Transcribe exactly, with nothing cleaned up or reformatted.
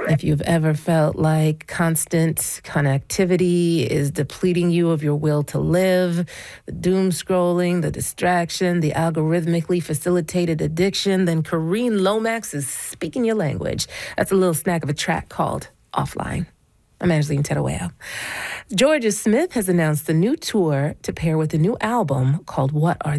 If you've ever felt like constant connectivity is depleting you of your will to live, the doom scrolling, the distraction, the algorithmically facilitated addiction, then Kareen Lomax is speaking your language. That's a little snack of a track called Offline. I'm Angeline Terueo. Georgia Smith has announced a new tour to pair with a new album called What Are